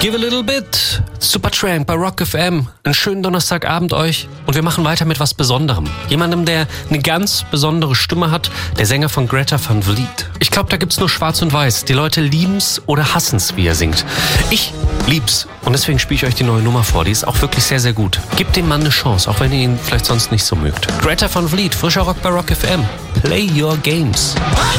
Give a little bit. Supertramp bei Rock FM. Einen schönen Donnerstagabend euch. Und wir machen weiter mit was Besonderem. Jemandem, der eine ganz besondere Stimme hat. Der Sänger von Greta Van Fleet. Ich glaube, da gibt's nur schwarz und weiß. Die Leute lieben's oder hassen's, wie er singt. Ich lieb's. Und deswegen spiele ich euch die neue Nummer vor. Die ist auch wirklich sehr, sehr gut. Gebt dem Mann eine Chance, auch wenn ihr ihn vielleicht sonst nicht so mögt. Greta Van Fleet, frischer Rock bei Rock FM. Play your games.